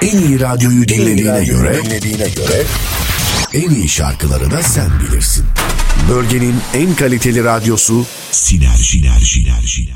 En iyi radyoyu dinlediğine göre en iyi şarkıları da sen bilirsin. Bölgenin en kaliteli radyosu Sinerji.